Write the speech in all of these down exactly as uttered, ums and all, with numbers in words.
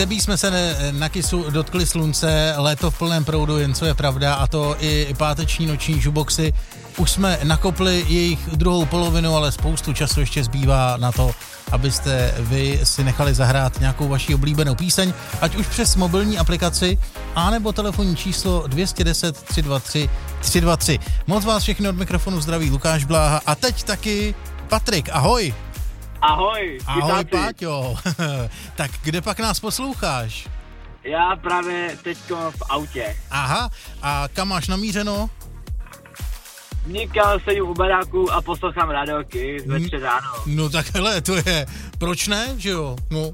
Debí jsme se ne, na Kissu dotkli slunce, léto v plném proudu, jen co je pravda, a to i páteční noční žuboxy. Už jsme nakopli jejich druhou polovinu, ale spoustu času ještě zbývá na to, abyste vy si nechali zahrát nějakou vaši oblíbenou píseň, ať už přes mobilní aplikaci, anebo telefonní číslo dvě stě deset tři dva tři tři dva tři. Moc vás všechny od mikrofonu zdraví Lukáš Bláha a teď taky Patrik, ahoj. Ahoj. Ahoj, Páťo. Tak kde pak nás posloucháš? Já právě teďko v autě. Aha, a kam máš namířeno? Nikam sedím u baráku a poslouchám Radio Kiss večer ráno. No tak hele, to je, proč ne, že jo? No.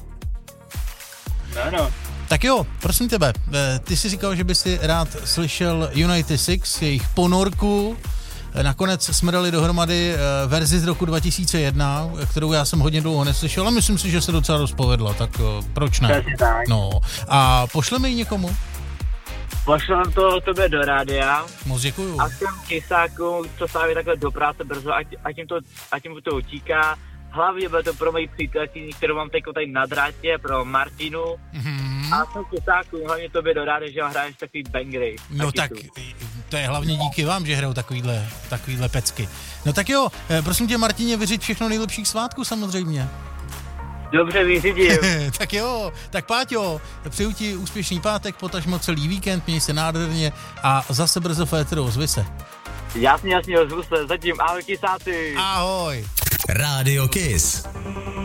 No, no. Tak jo, prosím tebe, ty jsi říkal, že by si rád slyšel United Six, jejich ponorku. Nakonec jsme dali dohromady verzi z roku dva tisíce jedna, kterou já jsem hodně dlouho neslyšel a myslím si, že se docela dost povedla, tak proč ne? Tak. No, a pošleme ji někomu? Pošlem to tobě do rádia. Moc děkuju. A všem kysákům, co stávají takhle do práce brzo, ať, ať, jim to, ať jim to utíká. Hlavně bude to pro moji přítelkyni, kterou mám teď tady na drátě, pro Martinu. Mm-hmm. A všem kysákům, hlavně tobě do rádia, že hraješ takový bangry. No tak, to je hlavně díky vám, že hrajou takovýhle, takovýhle pecky. No tak jo, prosím tě, Martině, vyřiď všechno nejlepších svátků samozřejmě. Dobře, vyřídím. Tak jo, tak Páťo, přeju ti úspěšný pátek, potažmo celý víkend, měj se nádherně a zase brzo v éteru, ozvi se. Jasně, jasně, ozvu se, zatím ahoj kysáci. Ahoj. Radio Kiss.